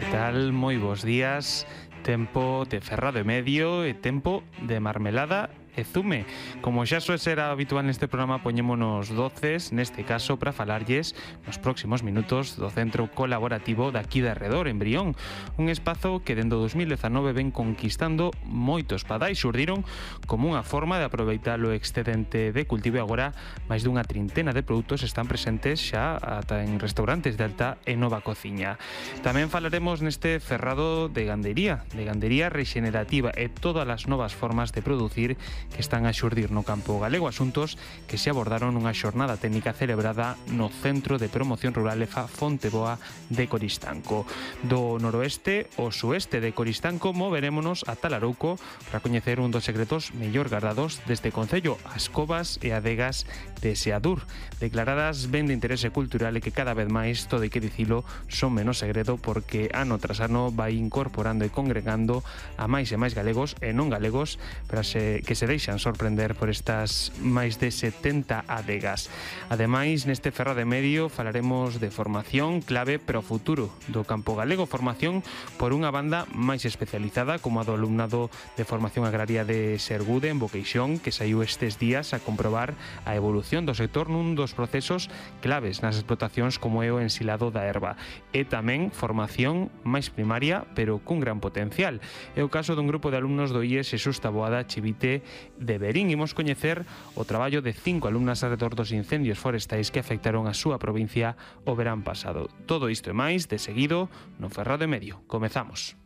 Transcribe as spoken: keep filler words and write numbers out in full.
Que tal? Moi bons días. Tempo de Ferrado e Medio e tempo de marmelada e zume. Como xa soe ser habitual neste programa, poñémonos doces, neste caso, para falarlles nos próximos minutos do Centro Colaborativo daqui de Arredor, en Brión. Un espazo que dende o dos mil dezanove ven conquistando moitos padais. Surdiron como unha forma de aproveitar o excedente de cultivo e agora máis dunha trintena de produtos están presentes xa ata en restaurantes de alta e nova cociña. Tamén falaremos neste ferrado de gandería, de gandería rexenerativa e todas as novas formas de producir que están a xurdir no campo galego, asuntos que se abordaron nunha xornada técnica celebrada no Centro de Promoción Rural EFA Fonteboa de Coristanco. Do noroeste ao sueste de Coristanco moverémonos a Talarouco para coñecer un dos secretos mellor gardados deste concello, as covas e adegas de Seadur, declaradas ben de interese cultural e que cada vez máis, todo hai que dicilo, son menos segredo porque ano tras ano vai incorporando e congregando a máis e máis galegos e non galegos para se, que se deixan sorprender por estas máis de setenta adegas. Ademais, neste Ferrado de Medio falaremos de formación clave para o futuro do campo galego, formación por unha banda máis especializada como a do alumnado de formación agraria de Sergude en Boqueixón, que saiu estes días a comprobar a evolución do sector nun dos procesos claves nas explotacións como é o ensilado da herba. E tamén formación máis primaria, pero cun gran potencial. É o caso dun grupo de alumnos do I E S Xesús Taboada Chivite de Verín. Imos coñecer o traballo de cinco alumnas alrededor dos incendios forestais que afectaron a súa provincia o verán pasado. Todo isto e máis de seguido no Ferrado de Medio. Comezamos.